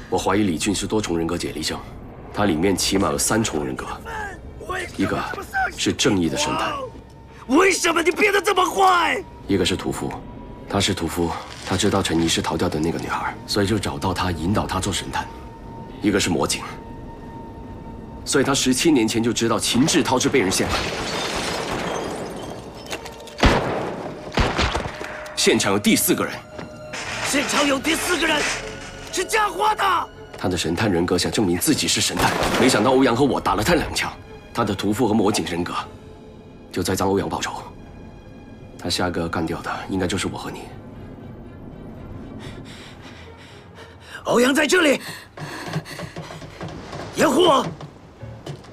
我怀疑李俊是多重人格解离症，他里面起码有3重人格，一个是正义的神探。 为什么你变得这么坏？ 一个是屠夫，他是屠夫，他知道陈怡是逃掉的那个女孩，所以就找到她，引导她做神探。一个是魔警，所以他17年前就知道秦志涛是被人陷害。现场有第4个人， 现场有第4个人，是假话的。 他的神探人格想证明自己是神探，没想到欧阳和我打了他2枪。他的屠夫和魔警人格就在帮欧阳报仇。他下一个干掉的应该就是我和你。 欧阳在这里，掩护我。